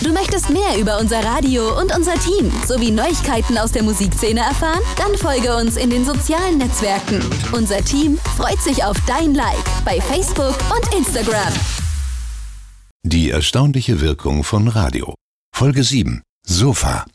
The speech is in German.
Du möchtest mehr über unser Radio und unser Team sowie Neuigkeiten aus der Musikszene erfahren? Dann folge uns in den sozialen Netzwerken. Unser Team freut sich auf dein Like bei Facebook und Instagram. Die erstaunliche Wirkung von Radio. Folge 7. Sofa.